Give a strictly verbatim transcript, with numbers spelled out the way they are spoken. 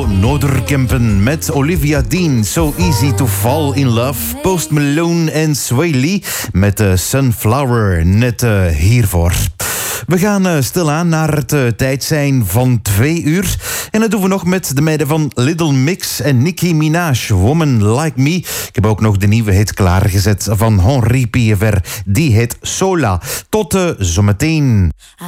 Noorderkempen met Olivia Dean. So Easy to Fall in Love. Post Malone en Sway Lee met uh, Sunflower net uh, hiervoor. We gaan uh, stilaan naar het uh, tijd zijn van twee uur. En dat doen we nog met de meiden van Little Mix en Nicki Minaj. Woman Like Me. Ik heb ook nog de nieuwe hit klaargezet van Henri P F R. Die heet Sola. Tot uh, zometeen.